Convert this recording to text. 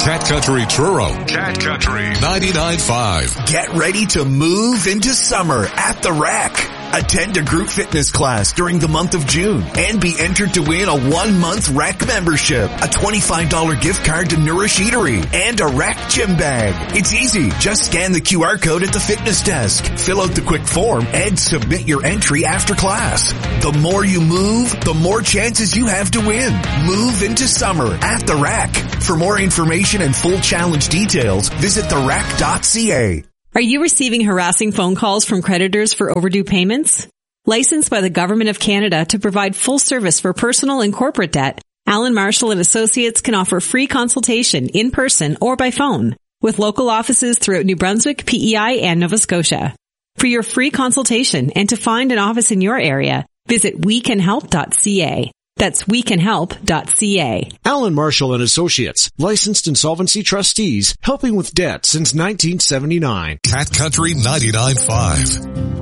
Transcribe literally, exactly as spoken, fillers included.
Cat Country Truro. Cat Country ninety-nine point five. Get ready to move into summer at the Rack. Attend a group fitness class during the month of June and be entered to win a one-month Rack membership, a twenty-five dollars gift card to Nourish Eatery, and a Rack gym bag. It's easy. Just scan the Q R code at the fitness desk, fill out the quick form, and submit your entry after class. The more you move, the more chances you have to win. Move into summer at the Rack. For more information and full challenge details, visit the rack dot c a. Are you receiving harassing phone calls from creditors for overdue payments? Licensed by the Government of Canada to provide full service for personal and corporate debt, Allen Marshall and Associates can offer free consultation in person or by phone with local offices throughout New Brunswick, P E I, and Nova Scotia. For your free consultation and to find an office in your area, visit we can help dot c a. That's we can help dot c a. Allen Marshall and Associates, licensed insolvency trustees, helping with debt since nineteen seventy-nine. Cat Country ninety-nine point five.